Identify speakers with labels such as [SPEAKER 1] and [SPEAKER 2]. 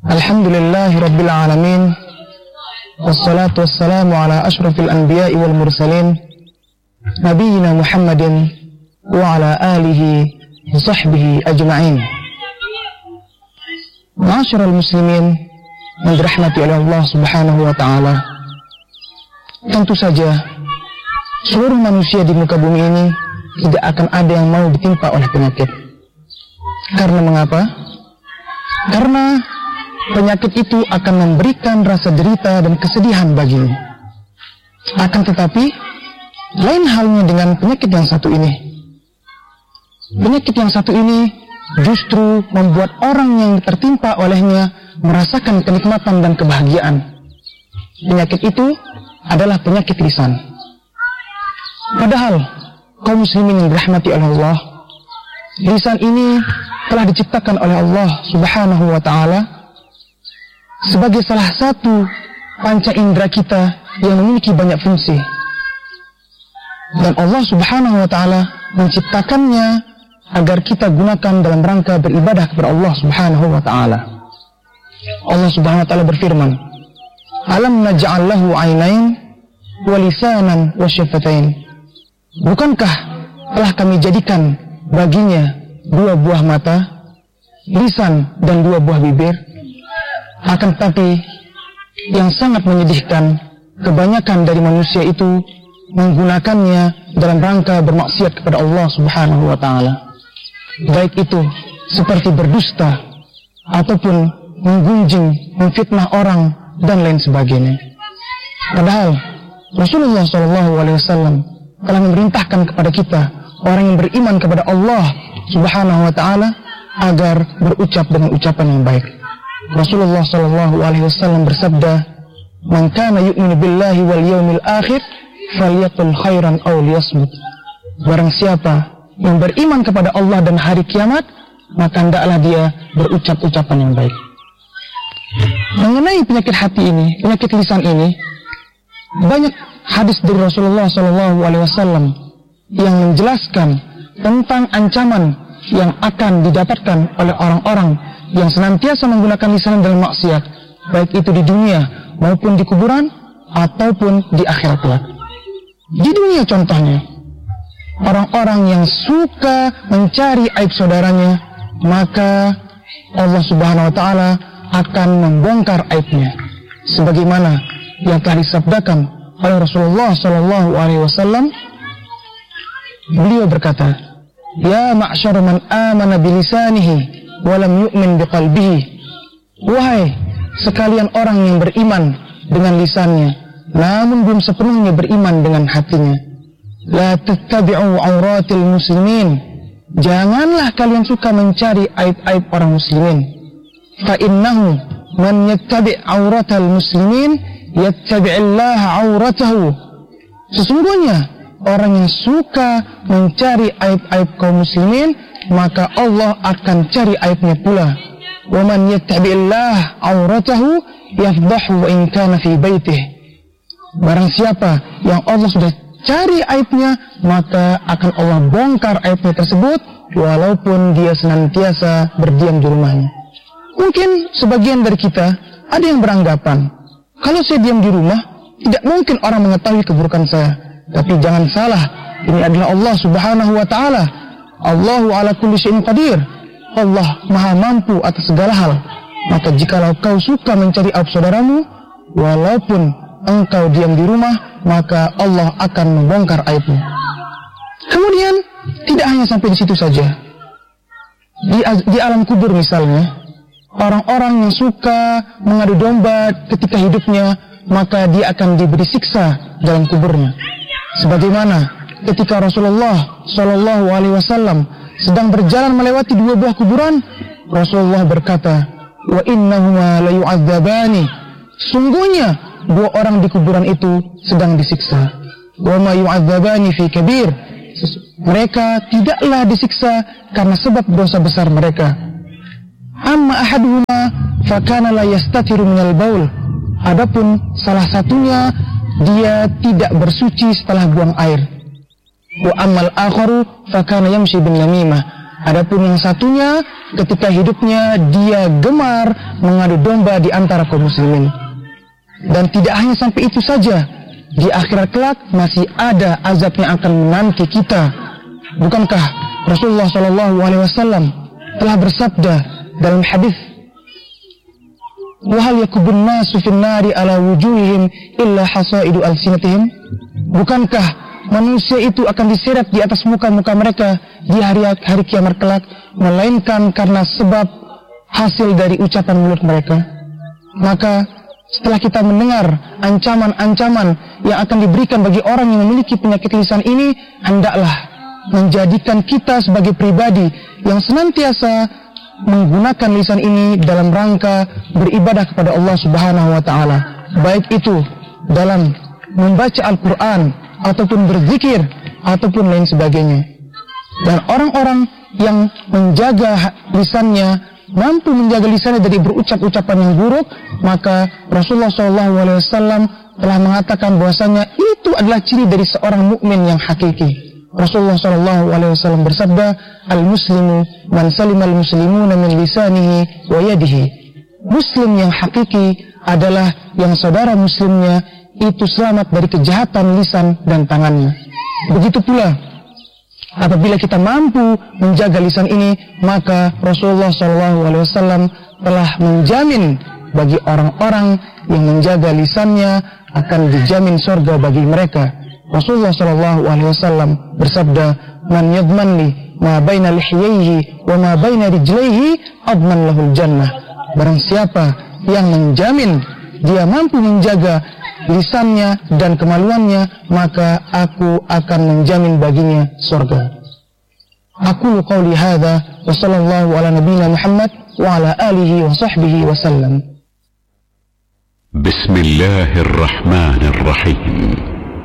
[SPEAKER 1] Alhamdulillahi Rabbil Alamin. Wassalatu wassalamu ala ashrafil anbiya'i wal mursalin, Nabiyyina Muhammadin wa ala alihi wa sahbihi ajma'in. Ma'asyiral muslimin yang dirahmati oleh Allah Subhanahu wa ta'ala, tentu saja seluruh manusia di muka bumi ini tidak akan ada yang mau ditimpa oleh penyakit. Karena mengapa? Karena penyakit itu akan memberikan rasa derita dan kesedihan baginya. Akan tetapi, lain halnya dengan penyakit yang satu ini. Penyakit yang satu ini justru membuat orang yang tertimpa olehnya merasakan kenikmatan dan kebahagiaan. Penyakit itu adalah penyakit lisan. Padahal, kaum muslimin yang dirahmati oleh Allah, lisan ini telah diciptakan oleh Allah Subhanahu wa ta'ala sebagai salah satu panca indera kita yang memiliki banyak fungsi. Dan Allah Subhanahu wa ta'ala menciptakannya agar kita gunakan dalam rangka beribadah kepada Allah Subhanahu wa ta'ala. Allah Subhanahu wa ta'ala berfirman, "Alam naj'al lahu 'ainain wa lisanan wa syafatain." Bukankah telah kami jadikan baginya dua buah mata, lisan dan dua buah bibir? Akan tetapi yang sangat menyedihkan, kebanyakan dari manusia itu menggunakannya dalam rangka bermaksiat kepada Allah Subhanahu wa ta'ala. Baik itu seperti berdusta ataupun menggunjing, memfitnah orang dan lain sebagainya. Padahal Rasulullah SAW telah memerintahkan kepada kita, orang yang beriman kepada Allah Subhanahu wa ta'ala, agar berucap dengan ucapan yang baik. Rasulullah SAW bersabda, "Man kana yu'minu billahi wal yawmil akhir falyaqul khairan aw liyasmut." Barang siapa yang beriman kepada Allah dan hari kiamat, maka hendaklah dia berucap ucapan yang baik. Mengenai penyakit hati ini, penyakit lisan ini, banyak hadis dari Rasulullah SAW yang menjelaskan tentang ancaman yang akan didapatkan oleh orang-orang yang senantiasa menggunakan lisan dalam maksiat, baik itu di dunia maupun di kuburan ataupun di akhirat kelak. Di dunia contohnya, orang-orang yang suka mencari aib saudaranya, maka Allah Subhanahu wa ta'ala akan membongkar aibnya, sebagaimana yang telah disabdakan oleh Rasulullah SAW. Beliau berkata, "Ya ma'syar man amana bilisanihi wa lam yu'min biqalbihi." Wahai sekalian orang yang beriman dengan lisannya, namun belum sepenuhnya beriman dengan hatinya. La tattabi'u auratil muslimin. Janganlah kalian suka mencari aib-aib orang muslimin. Fa innahu man yattabi' auratal muslimin yattabi'illaha auratahu. Sesungguhnya orang yang suka mencari aib-aib kaum muslimin, maka Allah akan cari aibnya pula. Wa man yattabi'illah auratahu yafdahu wa in kana fi baitih. Barang siapa yang Allah sudah cari aibnya, maka akan Allah bongkar aibnya tersebut walaupun dia senantiasa berdiam di rumahnya. Mungkin sebagian dari kita ada yang beranggapan, kalau saya diam di rumah, tidak mungkin orang mengetahui keburukan saya. Tapi jangan salah, ini adalah Allah Subhanahu wa ta'ala. Allahu ala kulli syai'in qadir. Allah maha mampu atas segala hal. Maka jikalau kau suka mencari aib saudaramu, walaupun engkau diam di rumah, maka Allah akan membongkar aibmu. Kemudian tidak hanya sampai di situ saja. Di alam kubur misalnya, orang-orang yang suka mengadu domba ketika hidupnya, maka dia akan diberi siksa dalam kuburnya. Sebagaimana ketika Rasulullah SAW sedang berjalan melewati dua buah kuburan, Rasulullah berkata, "Wa innahuma la yu'adzabani." Sungguhnya dua orang di kuburan itu sedang disiksa. "Wa ma yu'adzabani fi kabir." Mereka tidaklah disiksa karena sebab dosa besar mereka. "Amma ahaduhuma fa kana la yastatiru minal baul." Adapun salah satunya, dia tidak bersuci setelah buang air. Wa ammal akharu fa kana yamshi bin namimah. Adapun yang satunya, ketika hidupnya dia gemar mengadu domba di antara kaum muslimin. Dan tidak hanya sampai itu saja, di akhirat kelak masih ada azab yang akan menanti kita. Bukankah Rasulullah SAW telah bersabda dalam hadis, "Wahal yakubun nasu fin nari ala wujuhihim illa hasaidu alsinatihim?" Bukankah manusia itu akan diseret di atas muka-muka mereka di hari kiamat kelak, melainkan karena sebab hasil dari ucapan mulut mereka? Maka setelah kita mendengar ancaman-ancaman yang akan diberikan bagi orang yang memiliki penyakit lisan ini, hendaklah menjadikan kita sebagai pribadi yang senantiasa menggunakan lisan ini dalam rangka beribadah kepada Allah Subhanahu wa taala, baik itu dalam membaca Al-Qur'an ataupun berzikir ataupun lain sebagainya. Dan orang-orang yang menjaga lisannya, mampu menjaga lisannya dari berucap-ucapan yang buruk, maka Rasulullah SAW telah mengatakan bahwasanya itu adalah ciri dari seorang mukmin yang hakiki. Rasulullah SAW bersabda, "Al-muslimu man salima al-muslimuna min lisanihi wa yadihi." Muslim yang hakiki adalah yang saudara muslimnya itu selamat dari kejahatan lisan dan tangannya. Begitu pula apabila kita mampu menjaga lisan ini, maka Rasulullah SAW telah menjamin bagi orang-orang yang menjaga lisannya akan dijamin surga bagi mereka. Rasulullah SAW bersabda, "Man yadman li ma baina lihiyaihi wa ma baina rijlaihi adman lahul jannah." Barang siapa yang menjamin dia mampu menjaga lisannya dan kemaluannya, maka aku akan menjamin baginya surga. Aku qauli hadza wa sallallahu ala nabiyyina Muhammad wa ala alihi wa sahbihi wa sallam.
[SPEAKER 2] Bismillahirrahmanirrahim.